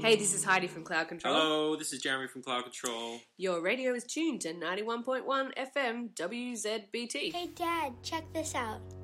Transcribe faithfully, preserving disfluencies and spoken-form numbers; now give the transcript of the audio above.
Hey, this is Heidi from Cloud Control. Hello, this is Jeremy from Cloud Control. Your radio is tuned to ninety-one point one F M W Z B T. Hey, Dad, check this out.